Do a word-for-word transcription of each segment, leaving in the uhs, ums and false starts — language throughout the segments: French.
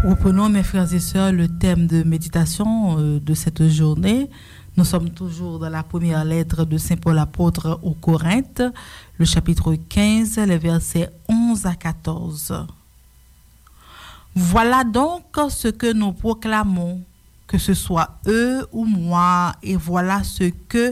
Reprenons, mes frères et sœurs, le thème de méditation euh, de cette journée. Nous sommes toujours dans la première lettre de Saint Paul apôtre aux Corinthes, le chapitre quinze, les versets onze à quatorze. Voilà donc ce que nous proclamons, que ce soit eux ou moi, et voilà ce que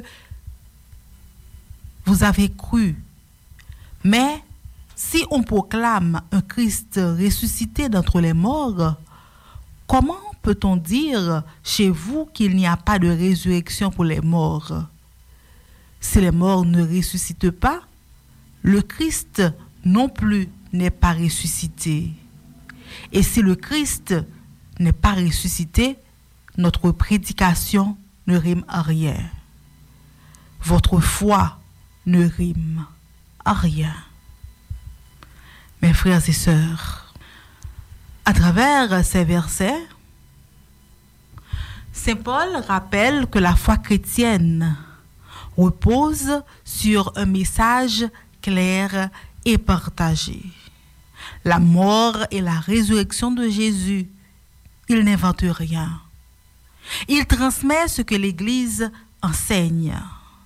vous avez cru. Mais si on proclame un Christ ressuscité d'entre les morts, comment peut-on dire chez vous qu'il n'y a pas de résurrection pour les morts? Si les morts ne ressuscitent pas, le Christ non plus n'est pas ressuscité. Et si le Christ n'est pas ressuscité, notre prédication ne rime à rien. Votre foi ne rime à rien. Mes frères et sœurs, à travers ces versets, Saint Paul rappelle que la foi chrétienne repose sur un message clair et partagé. La mort et la résurrection de Jésus, il n'invente rien. Il transmet ce que l'Église enseigne.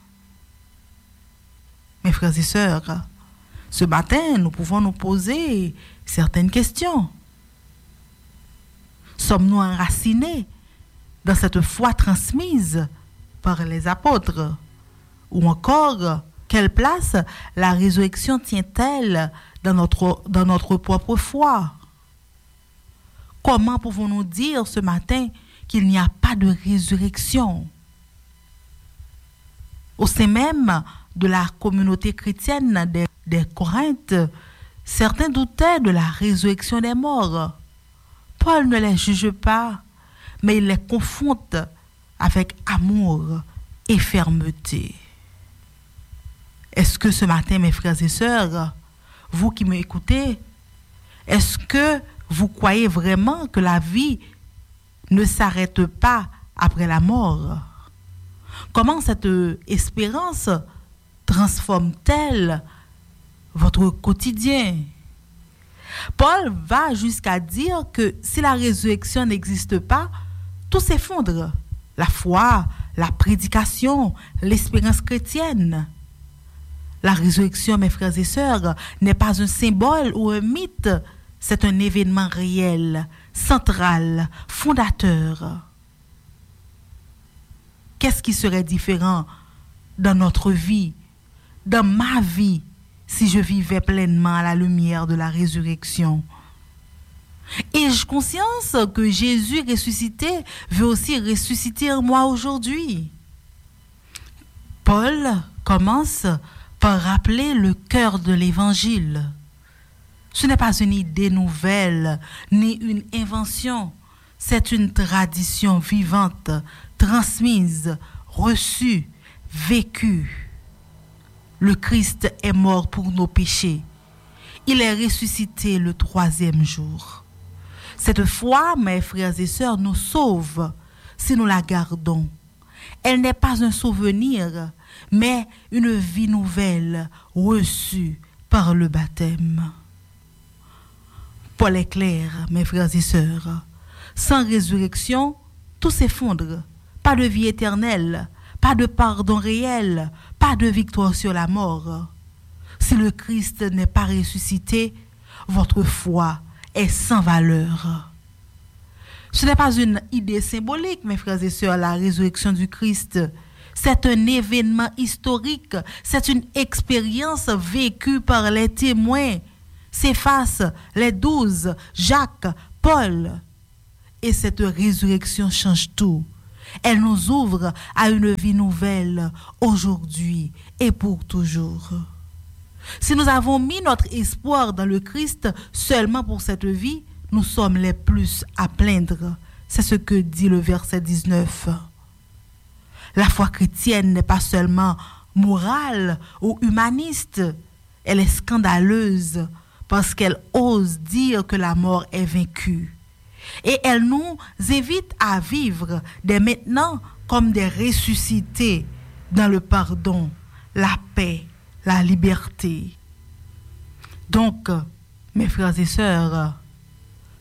Mes frères et sœurs, ce matin, nous pouvons nous poser certaines questions. Sommes-nous enracinés dans cette foi transmise par les apôtres? Ou encore, quelle place la résurrection tient-elle dans notre, dans notre propre foi? Comment pouvons-nous dire ce matin qu'il n'y a pas de résurrection? Au sein même de la communauté chrétienne des, des Corinthes, certains doutaient de la résurrection des morts. Paul ne les juge pas, mais il les confronte avec amour et fermeté. Est-ce que ce matin, mes frères et sœurs, vous qui m'écoutez, est-ce que vous croyez vraiment que la vie ne s'arrête pas après la mort? Comment cette espérance transforme-t-elle votre quotidien? Paul va jusqu'à dire que si la résurrection n'existe pas, tout s'effondre. La foi, la prédication, l'espérance chrétienne. La résurrection, mes frères et sœurs, n'est pas un symbole ou un mythe, c'est un événement réel, central, fondateur. Qu'est-ce qui serait différent dans notre vie, dans ma vie, si je vivais pleinement à la lumière de la résurrection? Ai-je conscience que Jésus ressuscité veut aussi ressusciter en moi aujourd'hui? Paul commence par rappeler le cœur de l'évangile. Ce n'est pas une idée nouvelle, ni une invention. C'est une tradition vivante, transmise, reçue, vécue. Le Christ est mort pour nos péchés. Il est ressuscité le troisième jour. Cette foi, mes frères et sœurs, nous sauve si nous la gardons. Elle n'est pas un souvenir, mais une vie nouvelle reçue par le baptême. Paul est clair, mes frères et sœurs. Sans résurrection, tout s'effondre. Pas de vie éternelle, pas de pardon réel, pas de victoire sur la mort. Si le Christ n'est pas ressuscité, votre foi est sans valeur. Ce n'est pas une idée symbolique, mes frères et sœurs, la résurrection du Christ. C'est un événement historique, c'est une expérience vécue par les témoins. Céphas, les douze, Jacques, Paul. Et cette résurrection change tout. Elle nous ouvre à une vie nouvelle, aujourd'hui et pour toujours. Si nous avons mis notre espoir dans le Christ seulement pour cette vie, nous sommes les plus à plaindre. C'est ce que dit le verset dix-neuf. La foi chrétienne n'est pas seulement morale ou humaniste, elle est scandaleuse parce qu'elle ose dire que la mort est vaincue. Et elle nous invite à vivre dès maintenant comme des ressuscités dans le pardon, la paix, la liberté. Donc, mes frères et sœurs,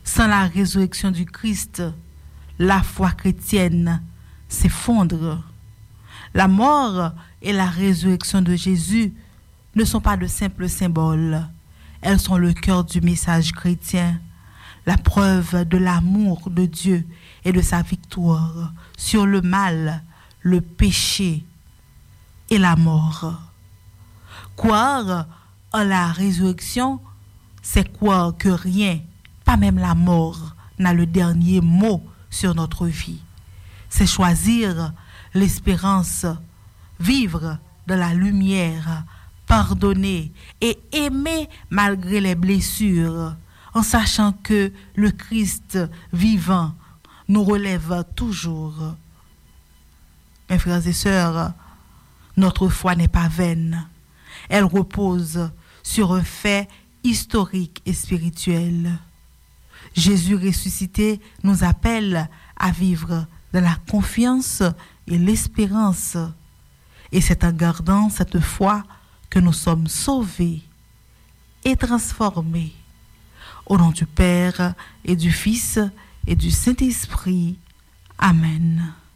Sans la résurrection du Christ, la foi chrétienne s'effondre. La mort et la résurrection de Jésus ne sont pas de simples symboles. Elles sont le cœur du message chrétien, la preuve de l'amour de Dieu et de sa victoire sur le mal, le péché et la mort. Croire en la résurrection, c'est croire que rien, pas même la mort, n'a le dernier mot sur notre vie. C'est choisir l'espérance, vivre dans la lumière, pardonner et aimer malgré les blessures, en sachant que le Christ vivant nous relève toujours. Mes frères et sœurs, notre foi n'est pas vaine. Elle repose sur un fait historique et spirituel. Jésus ressuscité nous appelle à vivre dans la confiance et l'espérance. Et c'est en gardant cette foi que nous sommes sauvés et transformés. Au nom du Père et du Fils et du Saint-Esprit. Amen.